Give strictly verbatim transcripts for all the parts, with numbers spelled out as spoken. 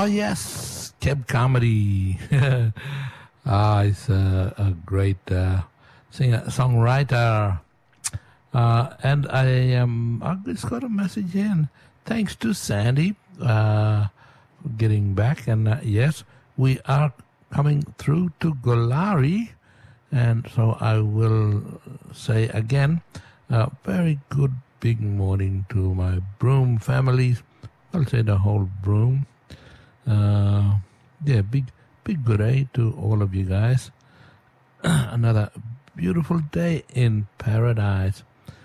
Oh, yes, Keb Comedy. ah, he's a, a great uh, singer, songwriter. Uh, and I um, I just got a message in. Thanks to Sandy uh, for getting back. And uh, yes, we are coming through to Golari. And so I will say again, uh, very good big morning to my Broome family. I'll say the whole Broome. Uh, yeah, big, big good day to all of you guys. Another beautiful day in paradise.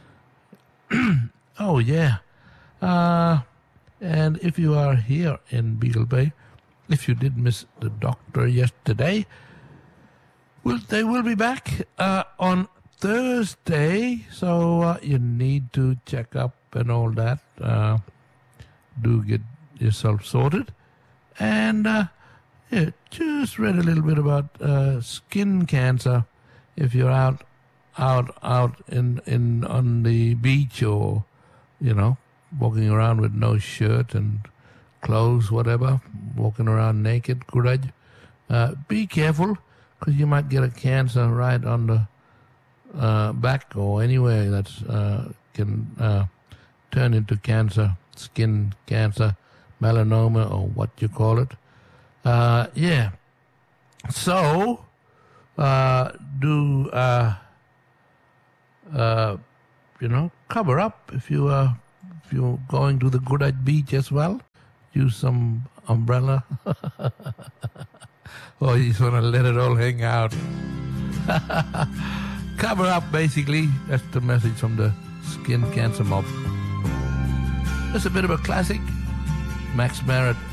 Oh, yeah. Uh, and if you are here in Beagle Bay, if you did miss the doctor yesterday, well, they will be back uh, on Thursday. So uh, you need to check up and all that. Uh, do get yourself sorted. And uh, yeah, just read a little bit about uh, skin cancer. If you're out, out, out in in on the beach, or you know, walking around with no shirt and clothes, whatever, walking around naked, grudge, uh, be careful, because you might get a cancer right on the uh, back or anywhere that's uh, can uh, turn into cancer, skin cancer, melanoma, or what you call it. Uh, yeah. So, uh, do, uh, uh, you know, cover up if you uh, if you're going to the Goodite Beach as well. Use some umbrella. Or you just want to let it all hang out. Cover up, basically. That's the message from the Skin Cancer Mob. That's a bit of a classic. Max Barrett